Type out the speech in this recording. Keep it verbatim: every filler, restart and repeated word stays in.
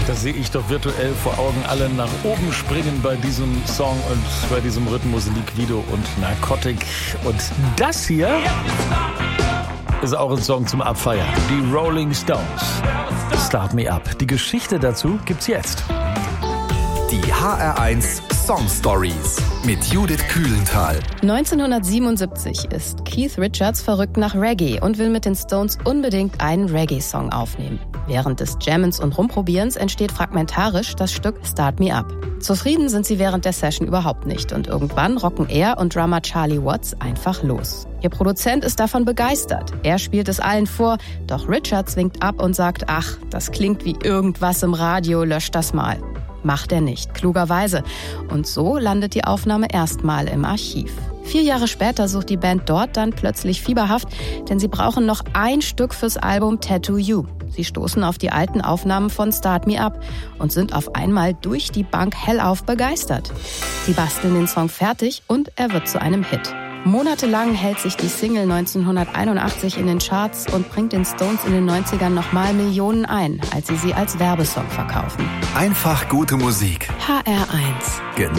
Da sehe ich doch virtuell vor Augen alle nach oben springen bei diesem Song und bei diesem Rhythmus, Liquido und Narcotic. Und das hier ist auch ein Song zum Abfeiern. Die Rolling Stones. Start Me Up. Die Geschichte dazu gibt's jetzt. Die H R eins Song Stories mit Judith Kühlenthal. neunzehnhundertsiebenundsiebzig ist Keith Richards verrückt nach Reggae und will mit den Stones unbedingt einen Reggae-Song aufnehmen. Während des Jammens und Rumprobierens entsteht fragmentarisch das Stück Start Me Up. Zufrieden sind sie während der Session überhaupt nicht und irgendwann rocken er und Drummer Charlie Watts einfach los. Ihr Produzent ist davon begeistert. Er spielt es allen vor, doch Richards winkt ab und sagt, ach, das klingt wie irgendwas im Radio, löscht das mal. Macht er nicht, klugerweise. Und so landet die Aufnahme erstmal im Archiv. Vier Jahre später sucht die Band dort dann plötzlich fieberhaft, denn sie brauchen noch ein Stück fürs Album Tattoo You. Sie stoßen auf die alten Aufnahmen von Start Me Up und sind auf einmal durch die Bank hellauf begeistert. Sie basteln den Song fertig und er wird zu einem Hit. Monatelang hält sich die Single neunzehnhunderteinundachtzig in den Charts und bringt den Stones in den neunzigern nochmal Millionen ein, als sie sie als Werbesong verkaufen. Einfach gute Musik. H R eins. Genau.